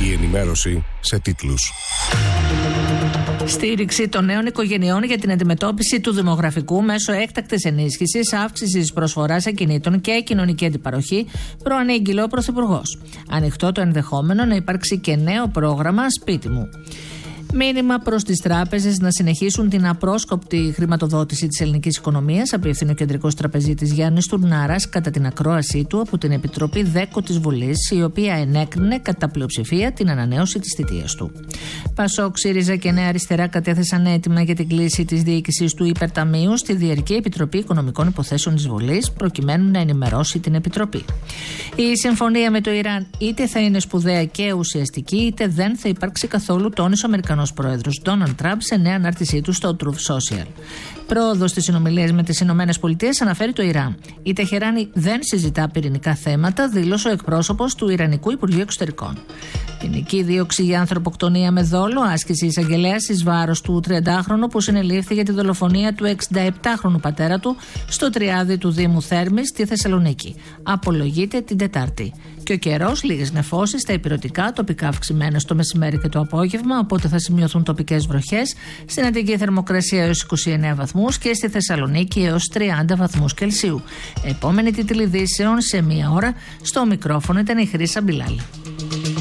Η ενημέρωση σε τίτλους. Στήριξη των νέων οικογενειών για την αντιμετώπιση του δημογραφικού μέσω έκτακτης ενίσχυσης, αύξησης προσφοράς ακινήτων και κοινωνική αντιπαροχή, προανήγγειλε ο Πρωθυπουργός. Ανοιχτό το ενδεχόμενο να υπάρξει και νέο πρόγραμμα Σπίτι μου. Μήνυμα προς τις τράπεζες να συνεχίσουν την απρόσκοπτη χρηματοδότηση της ελληνικής οικονομίας, απίευθυνε ο κεντρικός τραπεζίτης Γιάννης Τουρνάρας κατά την ακρόασή του από την Επιτροπή ΔΕΚΟ της Βουλής, η οποία ενέκρινε κατά πλειοψηφία την ανανέωση της θητείας του. Πασόκ, ΣΥΡΙΖΑ και Νέα Αριστερά κατέθεσαν έτοιμα για την κλίση της διοίκησης του Υπερταμείου στη Διαρκή Επιτροπή Οικονομικών Υποθέσεων της Βουλής, προκειμένου να ενημερώσει την Επιτροπή. Η συμφωνία με το Ιράν είτε θα είναι σπουδαία και ουσιαστική, είτε δεν θα υπάρξει καθόλου, τόνισε ο Αμερικανός πρόεδρος Ντόναλντ Τραμπ σε νέα ανάρτησή του στο Truth Social. Πρόοδος στις συνομιλίες με τις Ηνωμένες Πολιτείες αναφέρει το Ιράν. Η Τεχεράνη δεν συζητά πυρηνικά θέματα, δήλωσε ο εκπρόσωπος του Ιρανικού Υπουργείου Εξωτερικών. Ποινική δίωξη για ανθρωποκτονία με δόλο άσκησε η εισαγγελέας εις βάρος του 30χρονου που συνελήφθη για τη δολοφονία του 67χρονου πατέρα του στο Τριάδι του Δήμου Θέρμης στη Θεσσαλονίκη. Απολογείται την Τετάρτη. Και ο καιρός, λίγες νεφώσεις στα ηπειρωτικά, τοπικά αυξημένες το μεσημέρι και το απόγευμα, οπότε θα σημειωθούν τοπικές βροχές. Στην Αττική θερμοκρασία έως 29 βαθμούς και στη Θεσσαλονίκη έως 30 βαθμούς Κελσίου. Επόμενη τίτλη ειδήσεων σε μία ώρα. Στο μικρόφωνο ήταν η Χρύσα Μπιλάλη.